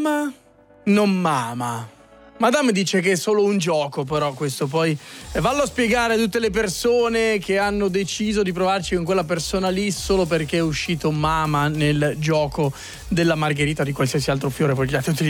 ama, non mama. Madame dice che è solo un gioco, però questo poi vallo a spiegare a tutte le persone che hanno deciso di provarci con quella persona lì solo perché è uscito mama nel gioco della margherita o di qualsiasi altro fiore, poi tutti